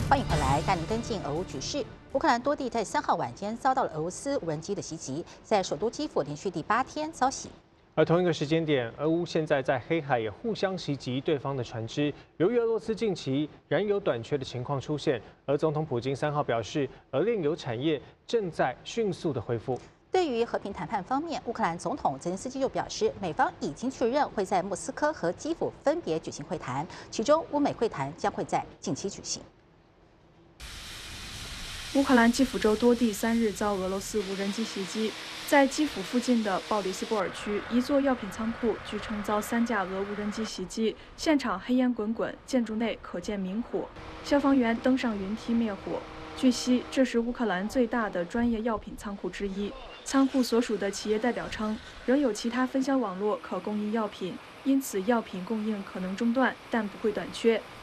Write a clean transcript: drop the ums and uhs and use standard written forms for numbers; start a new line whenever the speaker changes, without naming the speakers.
欢迎回来，带您跟进俄乌局势。乌克兰多地在3号晚间遭到了俄罗斯无人机的袭击，在首都基辅连续第8天遭袭。
而同一个时间点，俄乌现在在黑海也互相袭击对方的船只。由于俄罗斯近期燃油短缺的情况出现，而总统普京3号表示，俄炼油产业正在迅速的恢复。
对于和平谈判方面，乌克兰总统泽连斯基就表示，美方已经确认会在莫斯科和基辅分别举行会谈，其中乌美会谈将会在近期举行。
乌克兰基辅州多地3日遭俄罗斯无人机袭击，在基辅附近的鲍里斯波尔区，一座药品仓库据称遭3架俄无人机袭击，现场黑烟滚滚，建筑内可见明火，消防员登上云梯灭火。据悉，这是乌克兰最大的专业药品仓库之一。 仓库所属的企业代表称，仍有其他分销网络可供应药品，因此药品供应可能中断，但不会短缺。